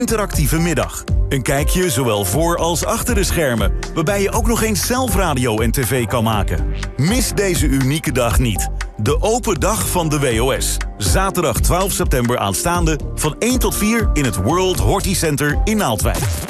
interactieve middag. Een kijkje zowel voor als achter de schermen, waarbij je ook nog eens zelf radio en tv kan maken. Mis deze unieke dag niet. De open dag van de WOS. Zaterdag 12 september aanstaande van 1 tot 4 in het World Horti Center in Naaldwijk.